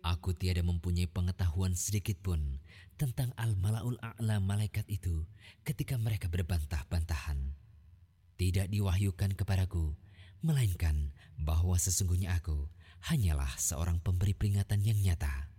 Aku tiada mempunyai pengetahuan sedikit pun tentang Al-Mala'ul A'la malaikat itu ketika mereka berbantah-bantahan. Tidak diwahyukan kepadaku, melainkan bahwa sesungguhnya aku hanyalah seorang pemberi peringatan yang nyata.